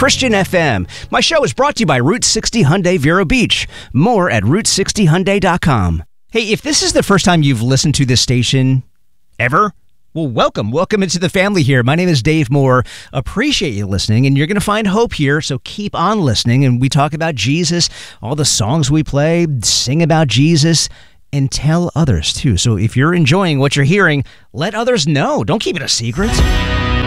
Christian FM. My show is brought to you by Route 60 Hyundai Vero Beach. More at Route60Hyundai.com. Hey, if this is the first time you've listened to this station ever, well, welcome. Welcome into the family here. My name is Dave Moore. Appreciate you listening, and you're going to find hope here, so keep on listening. And we talk about Jesus, all the songs we play, sing about Jesus, and tell others, too. So if you're enjoying what you're hearing, let others know. Don't keep it a secret.